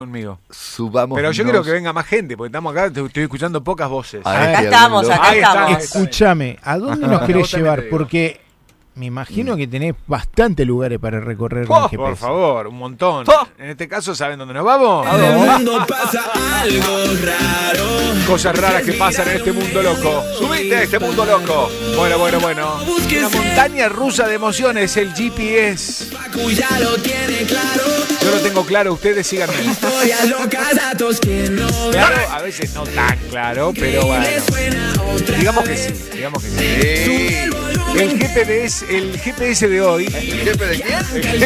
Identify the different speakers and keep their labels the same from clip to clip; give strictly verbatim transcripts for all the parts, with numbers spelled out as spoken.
Speaker 1: conmigo.
Speaker 2: Subamos.
Speaker 1: Pero yo quiero que venga más gente, porque estamos acá, te- estoy escuchando pocas voces.
Speaker 2: A ver,
Speaker 3: Acá
Speaker 2: que
Speaker 3: estamos,
Speaker 2: hablen
Speaker 3: acá
Speaker 1: Ahí está.
Speaker 3: estamos.
Speaker 4: Escúchame, ¿a dónde nos
Speaker 1: Vos
Speaker 4: querés
Speaker 1: también
Speaker 4: llevar?
Speaker 1: te digo.
Speaker 4: Porque me imagino que tenés bastante lugares para recorrer
Speaker 1: Oh,
Speaker 4: con G P S.
Speaker 1: por favor, un montón.
Speaker 2: Oh.
Speaker 1: En este caso, ¿saben dónde nos vamos?
Speaker 5: En el mundo pasa algo raro.
Speaker 1: Cosas raras que pasan en este mundo loco.
Speaker 2: Subite a este mundo loco.
Speaker 1: Bueno, bueno, bueno. Una montaña rusa de emociones, el G P S.
Speaker 5: Facu ya lo tiene claro.
Speaker 1: Yo lo tengo claro, ustedes síganme.
Speaker 5: Historias locas, datos que no
Speaker 1: Claro, a veces no tan claro, pero bueno.
Speaker 5: suena otra.
Speaker 1: Digamos que sí, digamos que sí.
Speaker 2: Sí.
Speaker 1: El G P S, el G P S de hoy.
Speaker 2: ¿El jefe de quién?
Speaker 1: El G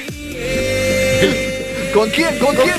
Speaker 1: P
Speaker 2: ¿Con quién? ¿Con quién?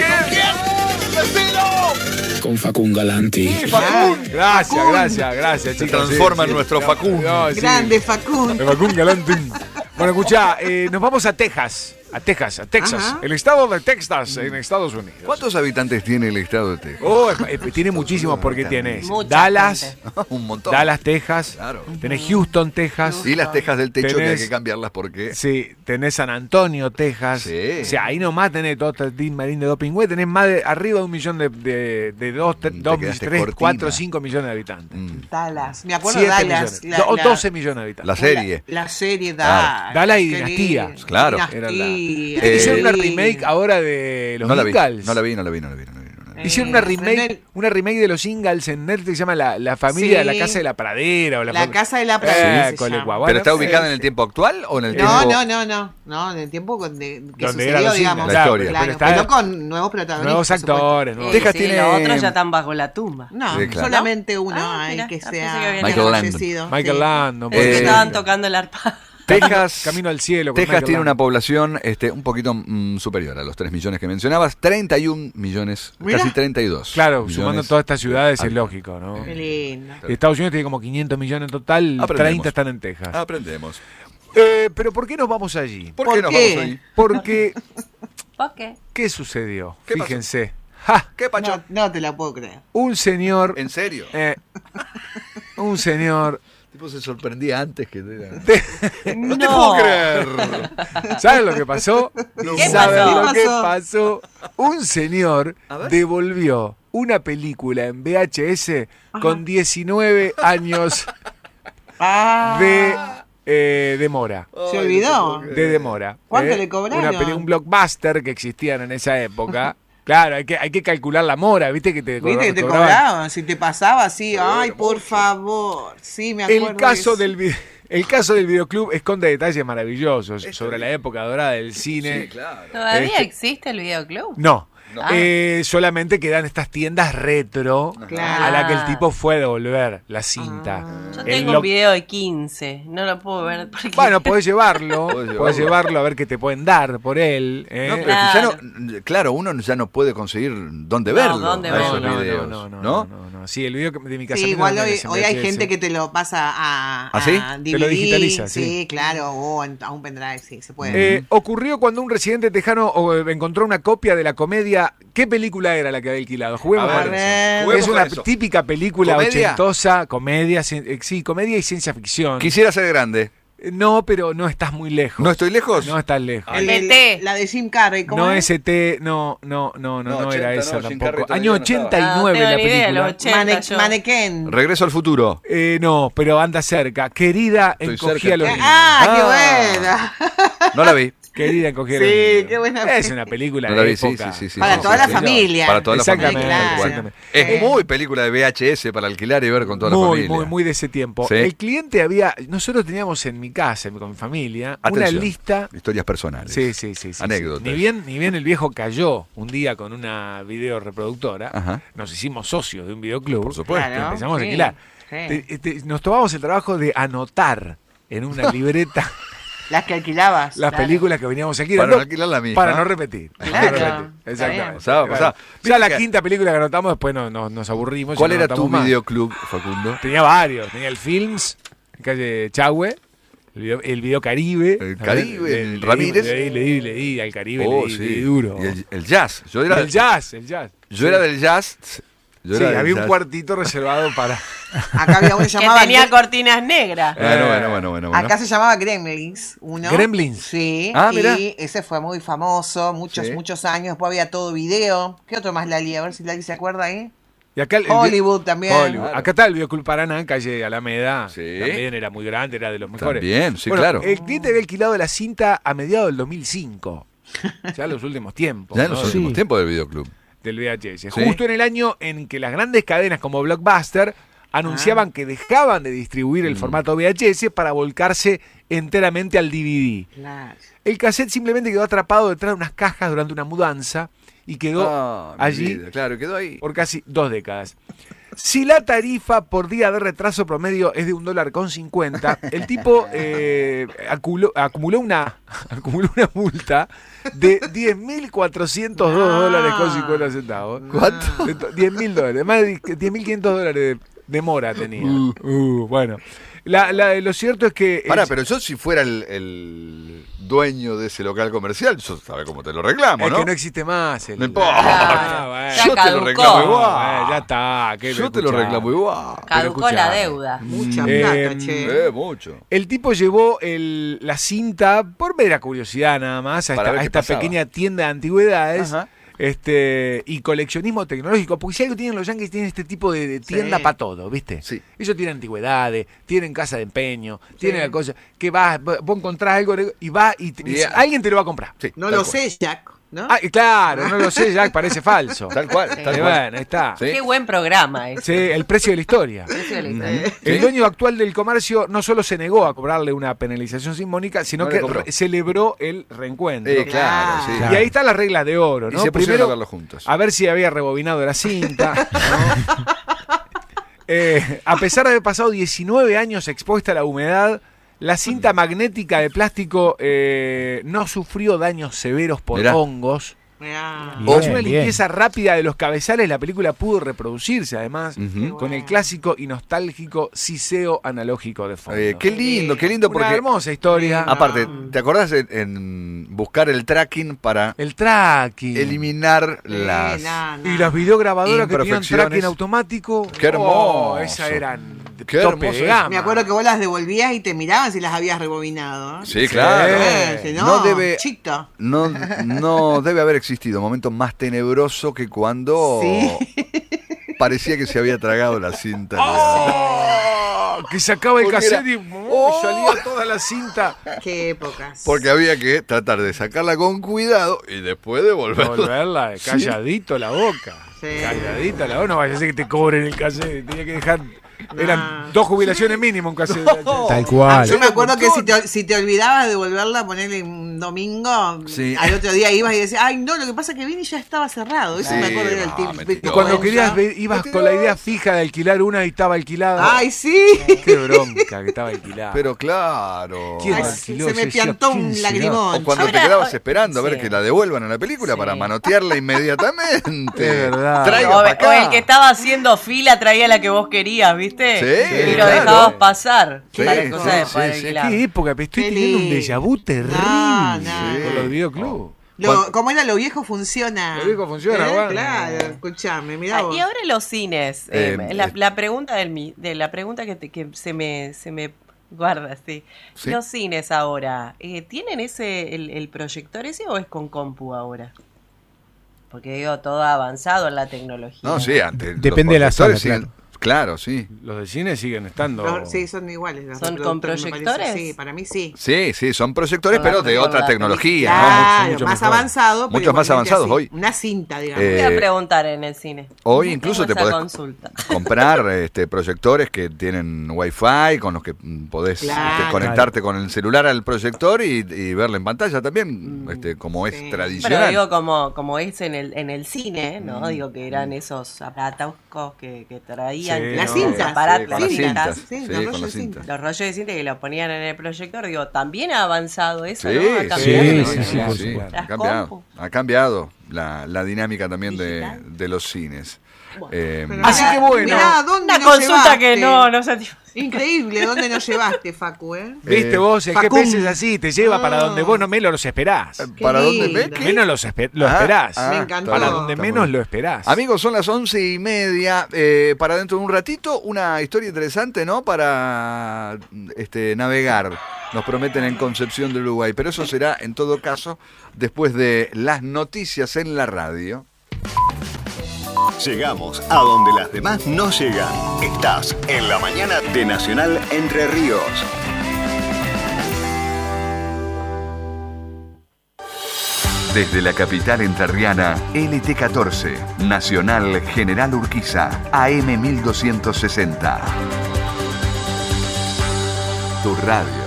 Speaker 5: Con Facundo Galanti.
Speaker 1: Gracias, gracias, gracias,
Speaker 2: Se
Speaker 1: chicos.
Speaker 2: transforma
Speaker 1: Sí,
Speaker 2: en
Speaker 1: sí.
Speaker 2: nuestro Facundo.
Speaker 1: No, sí.
Speaker 6: Grande Facundo.
Speaker 1: El Facundo Galantín. Bueno, escuchá, eh, nos vamos a Texas. A Texas, a Texas.
Speaker 6: Ajá.
Speaker 1: El estado de Texas, en Estados Unidos.
Speaker 2: ¿Cuántos habitantes tiene el estado de Texas?
Speaker 1: Oh, es- es- tiene muchísimos porque tienes
Speaker 3: Mucha
Speaker 1: Dallas,
Speaker 3: gente.
Speaker 2: Un montón.
Speaker 1: Dallas, Texas.
Speaker 2: Claro.
Speaker 1: Tenés Houston, Texas.
Speaker 2: Y las tejas del techo que hay
Speaker 1: Tenés-
Speaker 2: que cambiarlas porque...
Speaker 1: Sí, tenés San Antonio, Texas.
Speaker 2: Sí.
Speaker 1: O sea, ahí nomás tenés todo este Team Marín de Doping Way, tenés más de arriba de un millón de, de, de dos, tre-
Speaker 2: Te
Speaker 1: dos,
Speaker 2: quedaste
Speaker 1: tres,
Speaker 2: cortina.
Speaker 1: cuatro, cinco millones de habitantes.
Speaker 2: Mm.
Speaker 6: Dallas. Me acuerdo de
Speaker 1: Siete
Speaker 6: Dallas.
Speaker 1: millones. Do- doce millones de habitantes.
Speaker 2: La serie.
Speaker 6: La, la serie
Speaker 2: Claro.
Speaker 6: Dallas.
Speaker 1: Dallas y
Speaker 6: Qué
Speaker 1: Dinastía.
Speaker 6: lindo.
Speaker 2: Claro.
Speaker 1: Era la-
Speaker 6: Dinastía.
Speaker 2: Eh,
Speaker 1: Hicieron una
Speaker 6: Qué
Speaker 1: remake
Speaker 6: lindo.
Speaker 1: ahora de los
Speaker 2: No la vi,
Speaker 1: Ingalls.
Speaker 2: no la vi, no la vi, no la vi. No la vi, no la vi.
Speaker 1: Hicieron
Speaker 6: Eh,
Speaker 1: una remake,
Speaker 6: René-
Speaker 1: una remake de los Ingalls en Netflix que se llama La, la familia de
Speaker 6: Sí.
Speaker 1: la casa de la pradera. O la,
Speaker 6: La
Speaker 1: fam-
Speaker 6: casa de la pradera
Speaker 1: Eh,
Speaker 6: se
Speaker 1: con el
Speaker 6: llama.
Speaker 1: guaguano.
Speaker 2: ¿Pero está
Speaker 1: Sí,
Speaker 2: ubicada en
Speaker 1: sí.
Speaker 2: el tiempo actual o en el
Speaker 6: No,
Speaker 2: tiempo...?
Speaker 6: no, no, no. No, en el tiempo con- de, que
Speaker 1: Donde
Speaker 6: sucedió,
Speaker 1: eran los
Speaker 6: digamos.
Speaker 1: Ingalls,
Speaker 2: La historia.
Speaker 6: Claro,
Speaker 1: pero está-
Speaker 6: pero con nuevos protagonistas.
Speaker 1: Nuevos
Speaker 6: por supuesto.
Speaker 1: actores.
Speaker 3: Eh,
Speaker 1: nuevos-
Speaker 2: Texas
Speaker 3: sí,
Speaker 2: tiene-
Speaker 3: los otros ya están bajo la tumba.
Speaker 6: No,
Speaker 2: Sí, claro.
Speaker 6: solamente uno
Speaker 3: Ah,
Speaker 6: hay
Speaker 3: mira,
Speaker 6: que
Speaker 3: pensé
Speaker 6: sea
Speaker 3: que había
Speaker 2: Michael
Speaker 6: haya
Speaker 2: Landon.
Speaker 6: fallecido.
Speaker 1: Michael
Speaker 6: Sí.
Speaker 1: Landon.
Speaker 3: Porque
Speaker 2: Eh,
Speaker 3: estaban tocando el arpa.
Speaker 2: Texas...
Speaker 1: Camino al cielo. con
Speaker 2: Texas
Speaker 1: Michael
Speaker 2: tiene una
Speaker 1: Landon.
Speaker 2: población este, un poquito mm, superior a los tres millones que mencionabas. treinta y un millones,
Speaker 6: Mira.
Speaker 2: casi treinta y dos.
Speaker 1: Claro,
Speaker 2: millones.
Speaker 1: sumando todas estas ciudades es
Speaker 2: Ah,
Speaker 1: lógico, ¿no?
Speaker 6: Qué lindo.
Speaker 1: Y Estados Unidos tiene como quinientos millones en total,
Speaker 2: Aprendemos.
Speaker 1: treinta están en Texas.
Speaker 2: Aprendemos.
Speaker 1: Eh, pero ¿por qué nos vamos allí?
Speaker 2: ¿Por,
Speaker 6: ¿Por
Speaker 2: qué nos
Speaker 6: qué?
Speaker 2: vamos ahí?
Speaker 1: Porque,
Speaker 3: ¿Por qué?
Speaker 1: ¿qué sucedió?
Speaker 2: ¿Qué pasó?
Speaker 1: Fíjense. ¡Ja!
Speaker 2: ¿Qué, Pacho?
Speaker 6: No, no te la puedo creer.
Speaker 1: Un señor...
Speaker 2: ¿En serio?
Speaker 1: eh, un señor...
Speaker 2: El tipo se sorprendía antes que... Era...
Speaker 3: No,
Speaker 2: No te puedo creer.
Speaker 1: ¿Saben lo que pasó?
Speaker 3: ¿Qué
Speaker 1: ¿Saben
Speaker 3: pasó?
Speaker 1: lo que
Speaker 6: ¿Qué pasó?
Speaker 1: pasó? Un señor
Speaker 2: A ver.
Speaker 1: devolvió una película en V H S con diecinueve años
Speaker 6: Ah,
Speaker 1: de eh, demora.
Speaker 6: se olvidó.
Speaker 1: De demora.
Speaker 6: ¿Cuánto
Speaker 1: ¿eh?
Speaker 6: le cobraron?
Speaker 1: Una peli- un blockbuster que existían en esa época. Claro, hay que, hay que calcular la mora, ¿viste? Que te,
Speaker 6: Viste que te
Speaker 1: cobraban.
Speaker 6: cobraban, si te pasaba así, ay, por favor. Sí, me acuerdo.
Speaker 1: El caso
Speaker 6: de
Speaker 1: del vi- el caso del videoclub esconde detalles maravillosos sobre la época dorada del cine.
Speaker 2: Sí, claro.
Speaker 3: ¿Todavía
Speaker 1: Este-
Speaker 3: existe el videoclub?
Speaker 1: No.
Speaker 2: No.
Speaker 1: Eh, solamente quedan estas tiendas retro
Speaker 6: Claro.
Speaker 1: a la que el tipo fue a devolver la cinta.
Speaker 3: Yo
Speaker 1: El
Speaker 3: tengo
Speaker 1: lo-
Speaker 3: un video de quince, no lo puedo ver. Porque...
Speaker 1: Bueno, podés llevarlo,
Speaker 2: Podés llevarlo.
Speaker 1: podés llevarlo a ver qué te pueden dar por él. ¿eh?
Speaker 2: No, pero
Speaker 3: Claro.
Speaker 2: que ya no, claro, uno ya no puede conseguir dónde
Speaker 3: No,
Speaker 2: verlo.
Speaker 3: dónde
Speaker 2: a
Speaker 3: verlo.
Speaker 2: esos
Speaker 1: no, no,
Speaker 2: videos,
Speaker 1: no, no,
Speaker 2: ¿no?
Speaker 1: no, no, no. Sí, el video que- de mi casa.
Speaker 6: Sí, igual hoy, hoy hay gente que te lo pasa a,
Speaker 2: ¿Ah, sí?
Speaker 6: a D V D.
Speaker 1: Te lo digitaliza, sí.
Speaker 6: Sí, claro, o en- a un pendrive, sí, se puede.
Speaker 1: Eh, ocurrió cuando un residente tejano o, eh, encontró una copia de la comedia. ¿Qué película era la que había alquilado? Juguemos
Speaker 2: A
Speaker 1: con
Speaker 6: ver.
Speaker 1: eso.
Speaker 2: Juguemos
Speaker 1: Es
Speaker 2: con
Speaker 1: una
Speaker 2: eso.
Speaker 1: típica película
Speaker 2: ¿Comedia?
Speaker 1: ochentosa, comedia, cien- eh, sí, comedia y ciencia ficción.
Speaker 2: Quisiera ser grande.
Speaker 1: Eh, No, pero no estás muy lejos.
Speaker 2: ¿No estoy lejos?
Speaker 1: No estás lejos.
Speaker 6: El
Speaker 3: E
Speaker 6: de-
Speaker 3: T.
Speaker 6: La de Jim Carrey, ¿cómo
Speaker 1: No
Speaker 6: es?
Speaker 1: S T, no, no, no, no,
Speaker 2: No,
Speaker 1: no era
Speaker 2: ochenta,
Speaker 1: esa
Speaker 2: no, Jim Carrey
Speaker 1: tampoco.
Speaker 2: todavía
Speaker 1: Año
Speaker 2: no estaba.
Speaker 1: ochenta y nueve
Speaker 3: Ah, no tengo
Speaker 1: la
Speaker 3: ni idea, los
Speaker 1: película.
Speaker 3: ochenta
Speaker 6: Mane-
Speaker 3: yo.
Speaker 6: Mannequin.
Speaker 2: Regreso al futuro.
Speaker 1: Eh, no, pero anda cerca. Querida,
Speaker 2: Estoy
Speaker 1: encogía
Speaker 2: cerca.
Speaker 1: a los
Speaker 6: Ah,
Speaker 1: niños.
Speaker 6: qué buena.
Speaker 2: No la vi.
Speaker 1: Querida, encogía a los
Speaker 6: Sí,
Speaker 1: niños.
Speaker 6: qué buena
Speaker 1: Es
Speaker 6: película.
Speaker 1: una película
Speaker 2: No
Speaker 1: de
Speaker 2: la vi, sí,
Speaker 1: época.
Speaker 2: sí, sí, sí.
Speaker 6: Para
Speaker 2: sí,
Speaker 6: toda
Speaker 2: sí,
Speaker 6: la
Speaker 2: sí.
Speaker 6: familia.
Speaker 2: Para toda la familia.
Speaker 1: Exactamente,
Speaker 6: Claro.
Speaker 2: tal cual.
Speaker 1: exactamente.
Speaker 2: Es
Speaker 1: Eh,
Speaker 2: muy película de V H S para alquilar y ver con toda la
Speaker 1: Muy,
Speaker 2: familia.
Speaker 1: muy, muy de ese tiempo.
Speaker 2: Sí.
Speaker 1: El cliente había, nosotros teníamos en mi casa, con mi familia,
Speaker 2: Atención.
Speaker 1: una lista.
Speaker 2: Historias personales.
Speaker 1: Sí, sí, sí, sí,
Speaker 2: Anécdotas.
Speaker 1: sí. Ni bien, ni bien el viejo cayó un día con una video reproductora,
Speaker 2: Ajá.
Speaker 1: nos hicimos socios de un videoclub.
Speaker 2: Por supuesto.
Speaker 6: Claro.
Speaker 1: Empezamos a
Speaker 6: Sí,
Speaker 1: alquilar.
Speaker 6: sí.
Speaker 1: Te- te- nos tomamos el trabajo de anotar en una libreta
Speaker 6: Las que alquilabas.
Speaker 1: las
Speaker 6: claro.
Speaker 1: películas que veníamos aquí.
Speaker 2: Para no alquilar la misma.
Speaker 1: Para no repetir.
Speaker 6: Claro.
Speaker 1: Para no repetir. Exactamente.
Speaker 6: Bien.
Speaker 2: Pasaba, pasaba.
Speaker 1: Ya la
Speaker 2: Viste que-
Speaker 1: quinta película que anotamos, después no, no- nos aburrimos. y
Speaker 2: ¿Cuál
Speaker 1: no
Speaker 2: era
Speaker 1: anotamos
Speaker 2: tu
Speaker 1: más.
Speaker 2: videoclub, Facundo?
Speaker 1: Tenía varios. Tenía el Films, en calle Chahue. El video, el video Caribe.
Speaker 2: El
Speaker 1: también,
Speaker 2: Caribe,
Speaker 1: le-
Speaker 2: el
Speaker 1: le di-
Speaker 2: Ramírez.
Speaker 1: Le di, le di, le di al Caribe,
Speaker 2: Oh,
Speaker 1: le di,
Speaker 2: sí.
Speaker 1: le di duro.
Speaker 2: Y el, el jazz. Yo era,
Speaker 1: el jazz, el jazz.
Speaker 2: yo era del jazz. Yo
Speaker 1: Sí,
Speaker 2: era de
Speaker 1: había un
Speaker 2: esas-
Speaker 1: cuartito reservado para...
Speaker 6: Acá había uno que
Speaker 3: Que
Speaker 6: llamaba.
Speaker 3: tenía cortinas negras.
Speaker 2: Bueno, bueno, bueno, bueno. bueno.
Speaker 6: Acá se llamaba Gremlins, uno.
Speaker 1: Gremlins.
Speaker 6: Sí.
Speaker 2: Ah,
Speaker 6: y
Speaker 2: mirá.
Speaker 6: ese fue muy famoso, muchos,
Speaker 2: Sí.
Speaker 6: muchos años. Después había todo video. ¿Qué otro más, Lali? A ver si Lali se acuerda ahí.
Speaker 1: Y acá el- el-
Speaker 6: Hollywood también.
Speaker 1: Hollywood.
Speaker 2: Claro.
Speaker 1: Acá está el Videoclub Paraná, calle Alameda.
Speaker 2: Sí.
Speaker 1: También era muy grande, era de los mejores.
Speaker 2: También, sí,
Speaker 1: Bueno,
Speaker 2: claro.
Speaker 1: El cliente había alquilado la cinta a mediados del dos mil cinco. Ya en los últimos tiempos.
Speaker 2: Ya en
Speaker 1: ¿no?
Speaker 2: los últimos
Speaker 4: Sí.
Speaker 2: tiempos del videoclub.
Speaker 1: Del V H S.
Speaker 2: Sí.
Speaker 1: Justo en el año en que las grandes cadenas como Blockbuster anunciaban que dejaban de distribuir el
Speaker 2: Mm.
Speaker 1: formato V H S para volcarse enteramente al D V D.
Speaker 6: Claro.
Speaker 1: El cassette simplemente quedó atrapado detrás de unas cajas durante una mudanza y quedó
Speaker 2: Ah, mi
Speaker 1: allí
Speaker 2: vida, claro, quedó ahí.
Speaker 1: por casi dos décadas. Si la tarifa por día de retraso promedio es de un dólar con cincuenta, el tipo eh, acumuló, acumuló una acumuló una multa de diez mil cuatrocientos dos dólares con cincuenta centavos.
Speaker 2: ¿Cuánto?
Speaker 1: diez mil dólares, más de diez mil quinientos dólares de, de mora tenía. Uh, bueno, la, la- lo cierto es que...
Speaker 2: Pará,
Speaker 1: el-
Speaker 2: pero yo si fuera el, el dueño de ese local comercial, yo sabe cómo te lo reclamo,
Speaker 1: es
Speaker 2: ¿no?
Speaker 1: que no existe más. El,
Speaker 2: No importa.
Speaker 1: Ah, bueno.
Speaker 3: Ya
Speaker 2: yo te lo
Speaker 3: caducó.
Speaker 2: reclamo igual.
Speaker 1: Bueno, ya está. ¿qué
Speaker 2: Yo
Speaker 1: me
Speaker 2: te lo
Speaker 1: escuchás?
Speaker 2: reclamo igual.
Speaker 3: Caducó
Speaker 1: escuchá.
Speaker 3: la deuda.
Speaker 6: Mucha
Speaker 1: Eh,
Speaker 6: plata, che.
Speaker 2: Eh, mucho.
Speaker 1: El tipo llevó el- la cinta por mera curiosidad nada más a
Speaker 2: Para
Speaker 1: esta,
Speaker 2: ver
Speaker 1: a
Speaker 2: qué
Speaker 1: esta
Speaker 2: pasaba.
Speaker 1: pequeña tienda de antigüedades
Speaker 2: Ajá.
Speaker 1: este y coleccionismo tecnológico. Porque si algo tienen los yankees, tienen este tipo de, de tienda
Speaker 6: Sí.
Speaker 1: para todo, ¿viste?
Speaker 2: Sí.
Speaker 1: Ellos tienen antigüedades, tienen casa de empeño, tienen
Speaker 6: Sí.
Speaker 1: la cosa que vas, vos encontrás algo y va y, te-
Speaker 2: Y-
Speaker 1: alguien te lo va a comprar.
Speaker 2: Sí,
Speaker 6: No
Speaker 2: tal
Speaker 6: lo
Speaker 2: cual.
Speaker 6: sé, Jack, ¿no?
Speaker 1: Ah, y claro, no lo sé, Jack, parece falso.
Speaker 2: Tal cual, tal
Speaker 1: Eh,
Speaker 2: cual.
Speaker 1: bueno, ahí está.
Speaker 2: Sí.
Speaker 3: Qué buen programa ese.
Speaker 1: Sí, el precio de la historia.
Speaker 3: Precio de la historia.
Speaker 1: El
Speaker 2: Sí.
Speaker 1: dueño actual del comercio no solo se negó a cobrarle una penalización simbólica, sino
Speaker 2: No le
Speaker 1: que
Speaker 2: cobró.
Speaker 1: re- celebró el reencuentro.
Speaker 2: Eh, claro, sí.
Speaker 1: Y ahí están las reglas de oro,
Speaker 2: Y
Speaker 1: ¿no?
Speaker 2: se pusieron
Speaker 1: Primero,
Speaker 2: a verlo juntos.
Speaker 1: a ver si había rebobinado la cinta. ¿no? Eh, a pesar de haber pasado diecinueve años expuesta a la humedad, la cinta magnética de plástico eh, no sufrió daños severos por
Speaker 2: Mirá.
Speaker 1: hongos.
Speaker 6: Mirá.
Speaker 4: Bien,
Speaker 1: Tras una
Speaker 4: bien.
Speaker 1: limpieza rápida de los cabezales, la película pudo reproducirse además
Speaker 2: Ujú.
Speaker 1: con el clásico y nostálgico siseo analógico de fondo.
Speaker 2: Eh, qué lindo, qué lindo
Speaker 1: Una
Speaker 2: porque...
Speaker 1: hermosa historia.
Speaker 2: Aparte, ¿te acordás en, en buscar el tracking para
Speaker 1: El tracking.
Speaker 2: eliminar
Speaker 6: Sí,
Speaker 2: las...
Speaker 6: no, no.
Speaker 1: Y las videograbadoras que tenían
Speaker 2: Imperfecciones.
Speaker 1: tracking automático.
Speaker 2: Qué hermoso.
Speaker 1: Oh, esas eran de
Speaker 2: Qué
Speaker 1: tope
Speaker 2: hermoso
Speaker 1: de
Speaker 2: es.
Speaker 1: gama.
Speaker 6: Me acuerdo que vos las devolvías y te miraban si las habías rebobinado. ¿eh?
Speaker 2: Sí, claro.
Speaker 6: Eh, si no,
Speaker 2: No debe-
Speaker 6: chito.
Speaker 2: No, no debe haber existido momento más tenebroso que cuando
Speaker 6: Sí.
Speaker 2: parecía que se había tragado la cinta.
Speaker 1: Oh, que sacaba el
Speaker 2: Porque
Speaker 1: cassette
Speaker 2: era-
Speaker 1: y oh, salía toda la cinta.
Speaker 6: Qué épocas.
Speaker 2: Porque había que tratar de sacarla con cuidado y después devolverla.
Speaker 1: Volverla calladito la boca.
Speaker 6: Sí.
Speaker 1: Calladita la boca. No vaya a ser que te cobren el cassette. Tenía que dejar. Eran
Speaker 6: No.
Speaker 1: dos jubilaciones mínimo un cassette.
Speaker 4: Tal
Speaker 6: Ah,
Speaker 4: cual.
Speaker 6: yo me acuerdo que si te, si te olvidabas de devolverla, ponerle un domingo,
Speaker 2: Sí.
Speaker 6: al otro día ibas y decías, ay, no, lo que pasa es que vine y ya estaba cerrado. Eso
Speaker 2: Sí,
Speaker 6: me acuerdo, era el
Speaker 2: no,
Speaker 6: tip.
Speaker 2: mentira.
Speaker 1: Y cuando
Speaker 2: Bueno,
Speaker 1: querías
Speaker 6: ya.
Speaker 1: ver, ibas con la idea fija de alquilar una y estaba alquilada.
Speaker 6: Ay, sí.
Speaker 1: Qué bronca que estaba alquilada.
Speaker 2: Pero claro.
Speaker 1: ¿Quién
Speaker 6: Ay,
Speaker 1: lo
Speaker 6: se
Speaker 1: alquiló?
Speaker 6: me
Speaker 1: Yo decía,
Speaker 6: piantó
Speaker 1: ¿quién
Speaker 6: un
Speaker 1: será?
Speaker 6: lagrimón.
Speaker 2: O cuando
Speaker 3: Ahora-
Speaker 2: te quedabas esperando a ver
Speaker 3: Sí.
Speaker 2: que la devuelvan a la película
Speaker 3: Sí.
Speaker 2: para manotearla inmediatamente.
Speaker 1: Es verdad.
Speaker 2: Traiga
Speaker 3: O,
Speaker 2: pa'
Speaker 3: o
Speaker 2: acá.
Speaker 3: el que estaba haciendo fila traía la que vos querías, ¿viste?
Speaker 2: Sí,
Speaker 3: y lo
Speaker 2: claro.
Speaker 3: dejabas pasar
Speaker 2: Sí,
Speaker 3: para
Speaker 2: sí,
Speaker 3: cosas de
Speaker 2: sí,
Speaker 3: poder
Speaker 2: sí.
Speaker 3: alquilar.
Speaker 1: Qué época, pero estoy
Speaker 6: Qué
Speaker 1: teniendo un
Speaker 6: lindo.
Speaker 1: déjà vu terrible
Speaker 6: No, no.
Speaker 1: con los videoclubs.
Speaker 6: Lo, como era lo viejo funciona.
Speaker 1: Lo viejo funciona,
Speaker 6: ¿Eh?
Speaker 1: bueno.
Speaker 6: Claro, escuchame, mirá
Speaker 3: Ah,
Speaker 6: vos.
Speaker 3: y ahora los cines, eh,
Speaker 2: Eh,
Speaker 3: la,
Speaker 2: eh.
Speaker 3: la pregunta del mi- de la pregunta que, te- que se me se me guarda, sí.
Speaker 2: Sí.
Speaker 3: Los cines ahora, eh, ¿tienen ese el, el proyector ese o es con compu ahora? Porque digo, todo ha avanzado en la tecnología.
Speaker 2: No, sí, antes.
Speaker 4: Depende de la
Speaker 2: los
Speaker 4: sala,
Speaker 2: proyectores siguen- Claro, sí.
Speaker 1: Los de cine siguen estando.
Speaker 6: Los- sí, son iguales. los
Speaker 3: ¿Son
Speaker 6: reproductores,
Speaker 3: con
Speaker 6: me parece.
Speaker 3: proyectores?
Speaker 6: Sí, para mí sí.
Speaker 2: Sí, sí, son proyectores,
Speaker 3: Con la-
Speaker 2: pero de
Speaker 3: con
Speaker 2: otra
Speaker 3: la-
Speaker 2: tecnología,
Speaker 6: Claro,
Speaker 1: mucho, mucho
Speaker 6: más
Speaker 1: mejor.
Speaker 6: avanzado. pero
Speaker 2: Muchos más
Speaker 6: igualmente
Speaker 2: avanzados
Speaker 6: así.
Speaker 2: hoy.
Speaker 6: Una cinta, digamos.
Speaker 2: Eh,
Speaker 3: Voy a preguntar en el cine.
Speaker 2: Hoy incluso
Speaker 3: Tengo
Speaker 2: te
Speaker 3: esa
Speaker 2: podés
Speaker 3: consulta.
Speaker 2: comprar este, proyectores que tienen wifi, con los que mm, podés
Speaker 6: Claro.
Speaker 2: este, conectarte con el celular al proyector y, y verla en pantalla también,
Speaker 3: Mm.
Speaker 2: este, como es
Speaker 6: Sí.
Speaker 2: tradicional.
Speaker 3: Pero digo, como, como es en el, en el cine, ¿no? Digo que eran esos aparatos que, que traían.
Speaker 1: Sí,
Speaker 3: que-
Speaker 6: Las
Speaker 1: no,
Speaker 6: cintas.
Speaker 3: aparatos,
Speaker 2: Sí, con
Speaker 3: las
Speaker 2: las
Speaker 3: cintas.
Speaker 2: cintas.
Speaker 6: Sí,
Speaker 2: Sí,
Speaker 6: los
Speaker 2: con
Speaker 6: rollos
Speaker 2: las
Speaker 6: de
Speaker 2: cintas.
Speaker 3: Los rollos de cinta que lo ponían en el proyector, digo, también ha avanzado eso,
Speaker 2: Sí,
Speaker 3: ¿no? Ha
Speaker 2: sí,
Speaker 3: cambiado.
Speaker 4: Sí,
Speaker 2: sí,
Speaker 4: sí,
Speaker 2: sí,
Speaker 4: por
Speaker 2: sí.
Speaker 4: supuesto.
Speaker 2: Ha
Speaker 3: Las
Speaker 2: cambiado,
Speaker 3: compu.
Speaker 2: ha cambiado la, la dinámica también de,
Speaker 3: Digital.
Speaker 2: de los cines. Eh,
Speaker 6: Pero
Speaker 1: Así
Speaker 6: mirá-
Speaker 1: que bueno.
Speaker 6: Mirá, ¿dónde
Speaker 3: Una
Speaker 6: nos
Speaker 3: consulta
Speaker 6: llevaste?
Speaker 3: que no, no satisface.
Speaker 6: Increíble, ¿dónde nos llevaste, Facu, eh?
Speaker 1: ¿Viste
Speaker 2: Eh,
Speaker 1: vos? El
Speaker 6: Facum.
Speaker 1: G P S es así, te lleva para
Speaker 6: Ah.
Speaker 1: donde vos no menos los esperás.
Speaker 6: Qué
Speaker 2: ¿Para dónde
Speaker 6: lindo.
Speaker 2: ves? ¿Qué?
Speaker 1: Menos los espe- lo
Speaker 2: Ah,
Speaker 1: esperás.
Speaker 2: ah,
Speaker 6: Me encantó.
Speaker 1: Para
Speaker 2: está
Speaker 1: donde
Speaker 2: muy
Speaker 1: menos
Speaker 2: bien.
Speaker 1: lo esperás.
Speaker 2: Amigos, son las once y media. Eh, para dentro de un ratito, una historia interesante, ¿no? Para este, navegar. Nos prometen en Concepción del Uruguay. Pero eso será, en todo caso, después de las noticias en la radio.
Speaker 7: Llegamos a donde las demás no llegan. Estás en la mañana de Nacional Entre Ríos.
Speaker 2: Desde la capital entrerriana, L T catorce, Nacional General Urquiza, A M mil doscientos sesenta. Tu radio.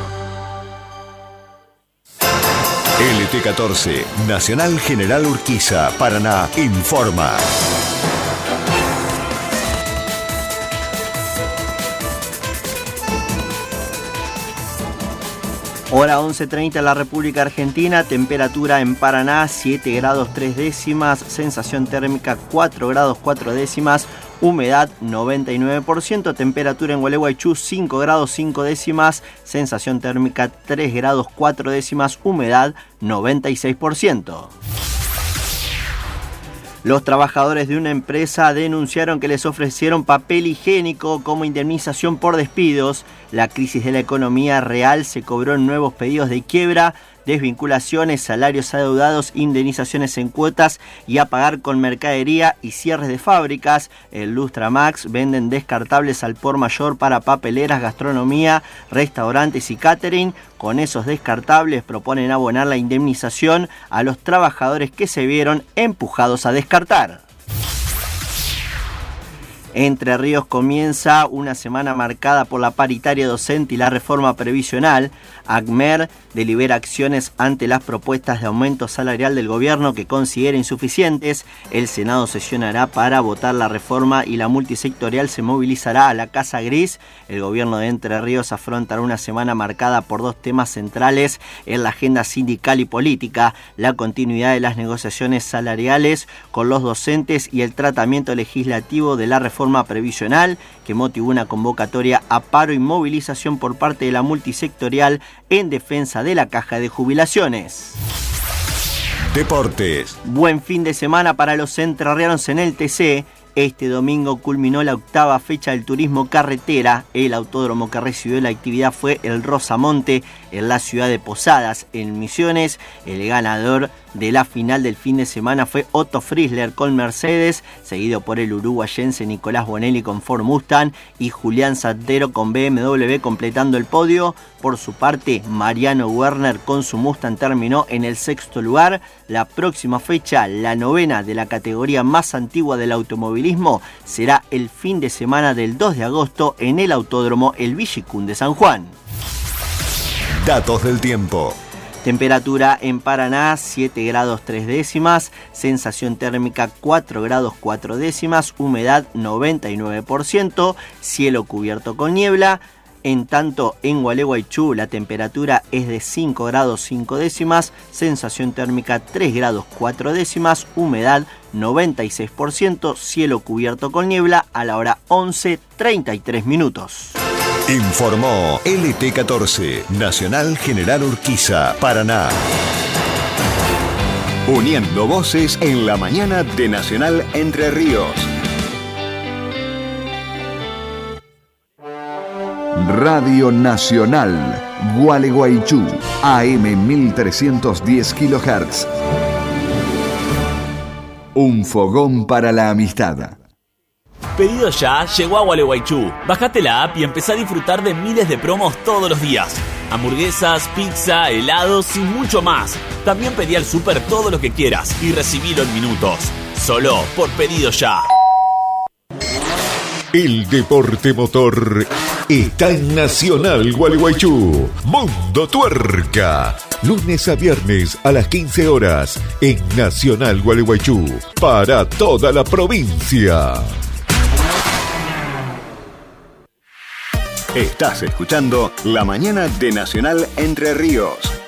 Speaker 7: L T catorce, Nacional General Urquiza, Paraná, informa.
Speaker 8: Hora once treinta en la República Argentina, temperatura en Paraná siete grados tres décimas, sensación térmica cuatro grados cuatro décimas, humedad noventa y nueve por ciento, temperatura en Gualeguaychú cinco grados cinco décimas, sensación térmica tres grados cuatro décimas, humedad noventa y seis por ciento. Los trabajadores de una empresa denunciaron que les ofrecieron papel higiénico como indemnización por despidos. La crisis de la economía real se cobró en nuevos pedidos de quiebra, desvinculaciones, salarios adeudados, indemnizaciones en cuotas y a pagar con mercadería y cierres de fábricas. En Lustramax venden descartables al por mayor para papeleras, gastronomía, restaurantes y catering. Con esos descartables proponen abonar la indemnización a los trabajadores que se vieron empujados a descartar. Entre Ríos comienza una semana marcada por la paritaria docente y la reforma previsional. ACMER delibera acciones ante las propuestas de aumento salarial del gobierno que considera insuficientes. El Senado sesionará para votar la reforma y la multisectorial se movilizará a la Casa Gris. El gobierno de Entre Ríos afrontará una semana marcada por dos temas centrales en la agenda sindical y política: la continuidad de las negociaciones salariales con los docentes y el tratamiento legislativo de la reforma previsional, que motivó una convocatoria a paro y movilización por parte de la multisectorial en defensa de la caja de jubilaciones.
Speaker 7: Deportes.
Speaker 8: Buen fin de semana para los entrerrianos en el T C. Este domingo culminó la octava fecha del turismo carretera. El autódromo que recibió la actividad fue el Rosamonte en la ciudad de Posadas, en Misiones. El ganador de la final del fin de semana fue Otto Frizzler con Mercedes, seguido por el uruguayense Nicolás Bonelli con Ford Mustang y Julián Santero con B M W completando el podio. Por su parte, Mariano Werner con su Mustang terminó en el sexto lugar. La próxima fecha, la novena de la categoría más antigua del automovilismo, será el fin de semana del dos de agosto en el Autódromo El Villicún de San Juan.
Speaker 7: Datos del tiempo.
Speaker 8: Temperatura en Paraná siete grados tres décimas, sensación térmica cuatro grados cuatro décimas, humedad noventa y nueve por ciento, cielo cubierto con niebla. En tanto, en Gualeguaychú la temperatura es de cinco grados cinco décimas, sensación térmica tres grados cuatro décimas, humedad noventa y seis por ciento, cielo cubierto con niebla a la hora once treinta y tres minutos.
Speaker 7: Informó L T catorce, Nacional General Urquiza, Paraná. Uniendo voces en la mañana de Nacional Entre Ríos.
Speaker 2: Radio Nacional, Gualeguaychú, A M mil trescientos diez kilohertz. Un fogón para la amistad.
Speaker 9: Pedido Ya llegó a Gualeguaychú. Bajate la app y empezá a disfrutar de miles de promos todos los días. Hamburguesas, pizza, helados y mucho más. También pedí al súper todo lo que quieras y recibilo en minutos. Solo por Pedido Ya.
Speaker 10: El deporte motor está en Nacional Gualeguaychú. Mundo Tuerca. Lunes a viernes a las quince horas en Nacional Gualeguaychú. Para toda la provincia.
Speaker 7: Estás escuchando La Mañana de Nacional Entre Ríos.